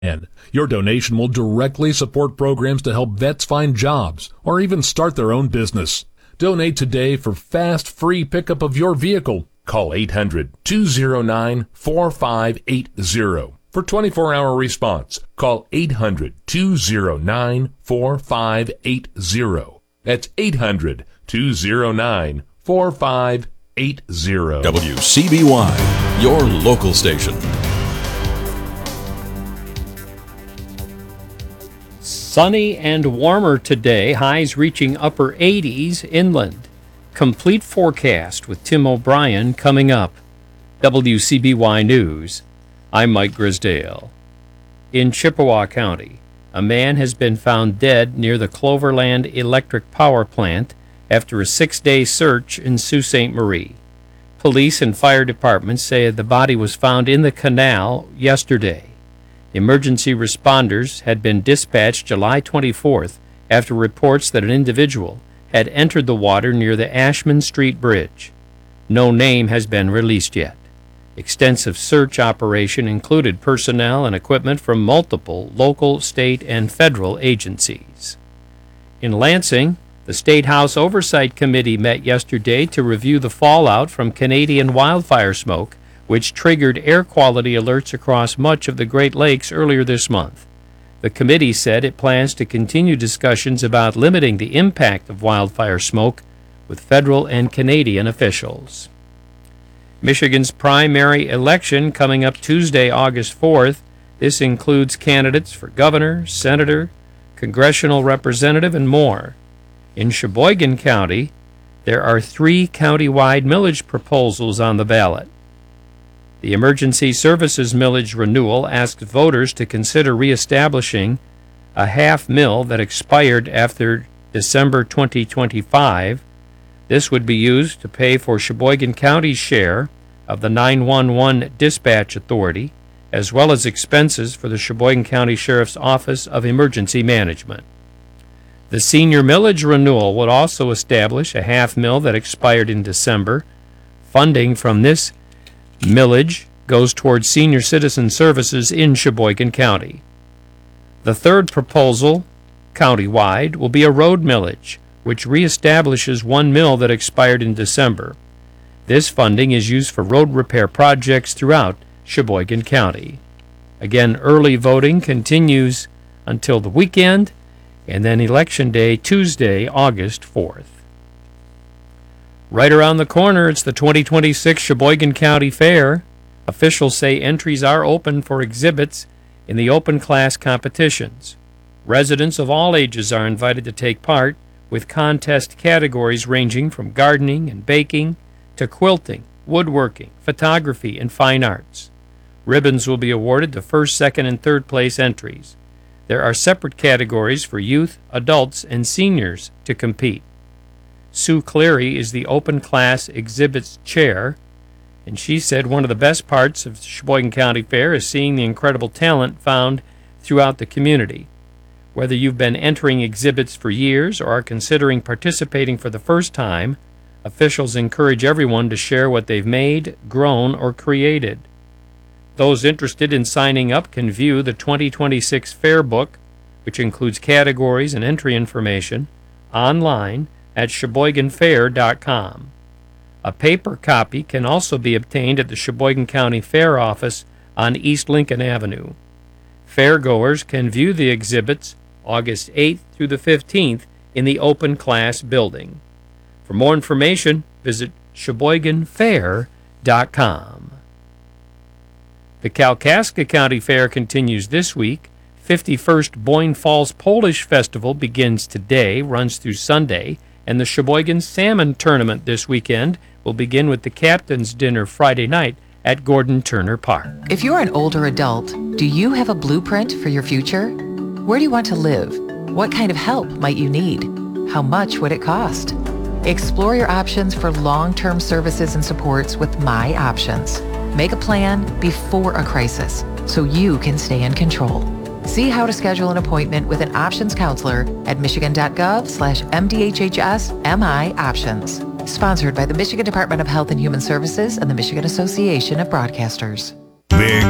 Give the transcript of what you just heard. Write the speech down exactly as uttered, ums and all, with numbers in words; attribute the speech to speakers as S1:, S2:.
S1: And your donation will directly support programs to help vets find jobs or even start their own business. Donate today for fast, free pickup of your vehicle. Call eight hundred, two oh nine, four five eight oh. For twenty-four hour response, call eight hundred, two oh nine, four five eight oh. That's eight hundred, two oh nine, four five eight oh.
S2: W C B Y, your local station.
S3: Sunny and warmer today, highs reaching upper eighties inland. Complete forecast with Tim O'Brien coming up. W C B Y News, I'm Mike Grisdale. In Chippewa County, a man has been found dead near the Cloverland Electric Power Plant after a six-day search in Sault Ste. Marie. Police and fire departments say the body was found in the canal yesterday. Emergency responders had been dispatched July twenty-fourth after reports that an individual had entered the water near the Ashman Street Bridge. No name has been released yet. Extensive search operation included personnel and equipment from multiple local, state, and federal agencies. In Lansing, the State House Oversight Committee met yesterday to review the fallout from Canadian wildfire smoke, which triggered air quality alerts across much of the Great Lakes earlier this month. The committee said it plans to continue discussions about limiting the impact of wildfire smoke with federal and Canadian officials. Michigan's primary election coming up Tuesday, August fourth. This includes candidates for governor, senator, congressional representative, and more. In Sheboygan County, there are three county-wide millage proposals on the ballot. The Emergency Services Millage Renewal asks voters to consider reestablishing a half mill that expired after December twenty twenty-five. This would be used to pay for Sheboygan County's share of the nine one one Dispatch Authority, as well as expenses for the Sheboygan County Sheriff's Office of Emergency Management. The Senior Millage Renewal would also establish a half mill that expired in December. Funding from this millage goes towards senior citizen services in Sheboygan County. The third proposal, countywide, will be a road millage, which reestablishes one mill that expired in December. This funding is used for road repair projects throughout Sheboygan County. Again, early voting continues until the weekend, and then Election Day, Tuesday, August fourth. Right around the corner, it's the twenty twenty-six Sheboygan County Fair. Officials say entries are open for exhibits in the open class competitions. Residents of all ages are invited to take part, with contest categories ranging from gardening and baking to quilting, woodworking, photography, and fine arts. Ribbons will be awarded to first, second, and third place entries. There are separate categories for youth, adults, and seniors to compete. Sue Cleary is the open class exhibits chair, and she said one of the best parts of the Sheboygan County Fair is seeing the incredible talent found throughout the community. Whether you've been entering exhibits for years or are considering participating for the first time, officials encourage everyone to share what they've made, grown, or created. Those interested in signing up can view the twenty twenty-six Fair Book, which includes categories and entry information, online at sheboygan fair dot com. A paper copy can also be obtained at the Sheboygan County Fair Office on East Lincoln Avenue. Fairgoers can view the exhibits August eighth through the fifteenth in the open class building. For more information, visit sheboygan fair dot com. The Kalkaska County Fair continues this week. fifty-first Boyne Falls Polish Festival begins today, runs through Sunday, and the Sheboygan Salmon Tournament this weekend will begin with the Captain's Dinner Friday night at Gordon Turner Park.
S4: If you're an older adult, do you have a blueprint for your future? Where do you want to live? What kind of help might you need? How much would it cost? Explore your options for long-term services and supports with My Options. Make a plan before a crisis so you can stay in control. See how to schedule an appointment with an options counselor at michigan.gov slash MDHHS MI Options. Sponsored by the Michigan Department of Health and Human Services and the Michigan Association of Broadcasters.
S5: Big